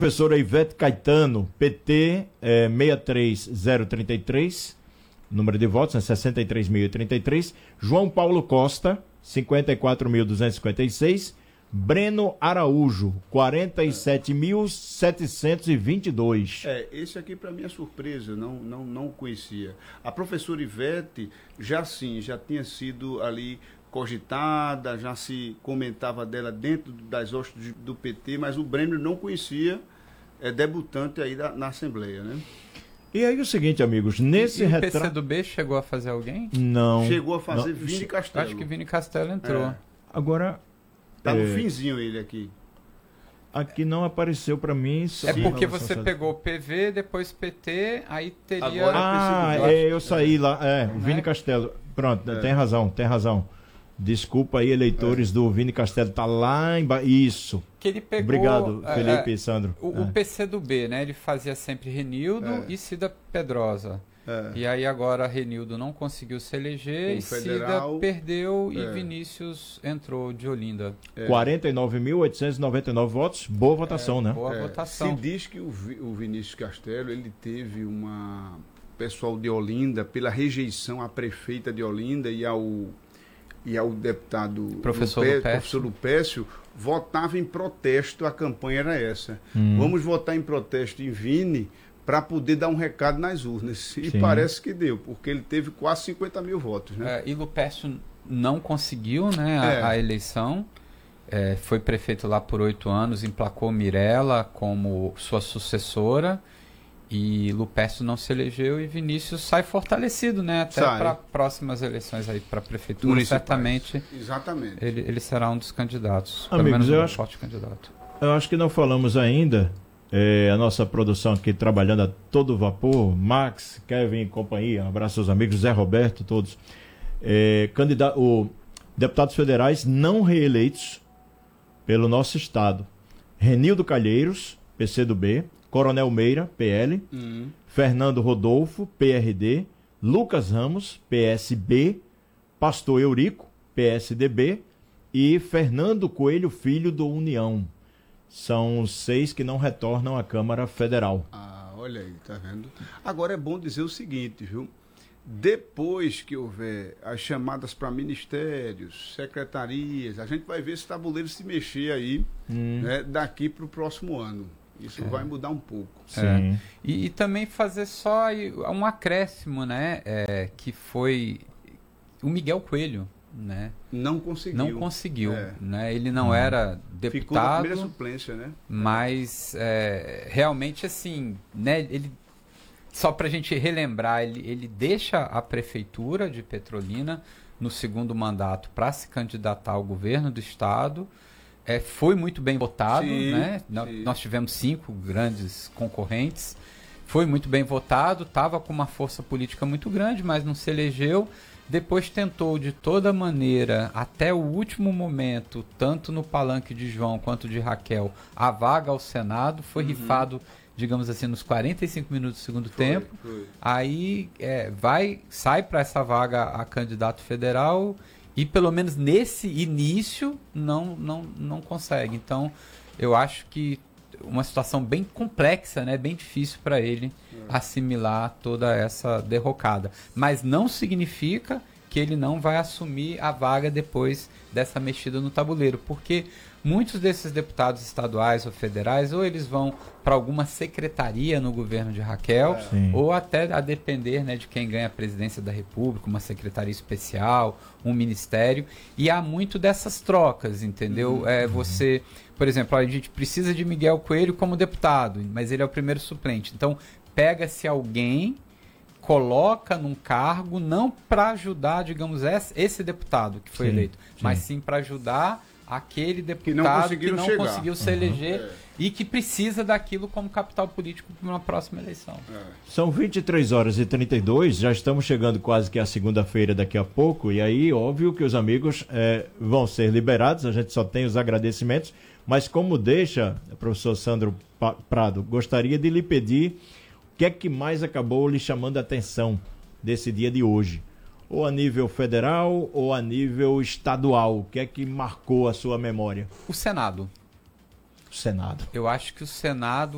Professora Ivete Caetano, PT 63033, número de votos, 63.033. João Paulo Costa, 54.256. Breno Araújo, 47.722. Esse aqui para mim é surpresa, não conhecia. A professora Ivete já tinha sido ali cogitada, já se comentava dela dentro das hostes do PT, mas o Breno não conhecia, é debutante aí na Assembleia, né? E aí o seguinte, amigos, nesse retrato... o PCdoB chegou a fazer alguém? Não. Chegou a fazer Vini Castelo. Acho que Vini Castelo entrou. Agora... Tá no finzinho ele aqui. Aqui não apareceu para mim. É porque você pegou PV, depois PT, aí teria... eu saí lá. Vini Castelo. Pronto, tem razão. Desculpa aí, eleitores do Vini Castelo. Tá lá embaixo. Isso. Que ele pegou... Obrigado, Felipe e Sandro. O PCdoB, né? Ele fazia sempre Renildo e Cida Pedrosa. E aí agora Renildo não conseguiu se eleger e Cida perdeu e Vinícius entrou de Olinda. 49.899 votos, boa votação, né? Boa votação. Se diz que o Vinícius Castelo, ele teve pessoal de Olinda, pela rejeição à prefeita de Olinda e ao deputado professor Lupécio, votava em protesto, a campanha era essa. Vamos votar em protesto em Vini, para poder dar um recado nas urnas. E parece que deu, porque ele teve quase 50 mil votos. Né? E Lupécio não conseguiu, né, a eleição. Foi prefeito lá por 8 anos, emplacou Mirella como sua sucessora. E Lupécio não se elegeu e Vinícius sai fortalecido, né? Até para próximas eleições aí para a prefeitura. Certamente. Exatamente. Ele será um dos candidatos. Amigos, pelo menos forte candidato. Eu acho que não falamos ainda. A nossa produção aqui trabalhando a todo vapor, Max, Kevin e companhia, um abraço aos amigos, Zé Roberto, todos. Deputados federais não reeleitos pelo nosso estado: Renildo Calheiros, PCdoB, Coronel Meira, PL, Fernando Rodolfo, PRD, Lucas Ramos, PSB, Pastor Eurico, PSDB e Fernando Coelho Filho, do União. São 6 que não retornam à Câmara Federal. Olha aí, tá vendo? Agora é bom dizer o seguinte, viu? Depois que houver as chamadas para ministérios, secretarias, a gente vai ver esse tabuleiro se mexer aí, né, daqui para o próximo ano. Isso vai mudar um pouco. Sim. E também fazer só um acréscimo, né? Que foi o Miguel Coelho. Né? Não conseguiu. Né? Ele não era deputado. Ficou na primeira suplência, né? Mas realmente assim, né? Ele, só para a gente relembrar, ele deixa a prefeitura de Petrolina no segundo mandato para se candidatar ao governo do estado. Foi muito bem votado, né? Nós tivemos 5 grandes concorrentes. Foi muito bem votado, estava com uma força política muito grande, mas não se elegeu. Depois tentou de toda maneira, até o último momento, tanto no palanque de João quanto de Raquel, a vaga ao Senado. Foi rifado, digamos assim, nos 45 minutos do segundo tempo. Aí sai para essa vaga a candidato federal e pelo menos nesse início não consegue. Então eu acho que uma situação bem complexa, né? Bem difícil para ele assimilar toda essa derrocada. Mas não significa que ele não vai assumir a vaga depois dessa mexida no tabuleiro, porque muitos desses deputados estaduais ou federais, ou eles vão para alguma secretaria no governo de Raquel, ou até a depender, né, de quem ganha a presidência da República, uma secretaria especial, um ministério, e há muito dessas trocas, entendeu? Você, por exemplo, a gente precisa de Miguel Coelho como deputado, mas ele é o primeiro suplente, então pega-se alguém, coloca num cargo, não para ajudar, digamos, esse deputado que foi eleito, mas sim para ajudar aquele deputado que não conseguiu se eleger e que precisa daquilo como capital político para uma próxima eleição. São 23h32, já estamos chegando quase que à segunda-feira daqui a pouco, e aí óbvio que os amigos vão ser liberados, a gente só tem os agradecimentos, mas como deixa, professor Sandro Prado, gostaria de lhe pedir o que é que mais acabou lhe chamando a atenção desse dia de hoje? Ou a nível federal ou a nível estadual? O que é que marcou a sua memória? O Senado. O Senado. Eu acho que o Senado